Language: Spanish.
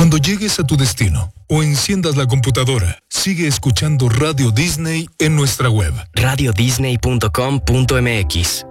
Cuando llegues a tu destino o enciendas la computadora, sigue escuchando Radio Disney en nuestra web. radiodisney.com.mx.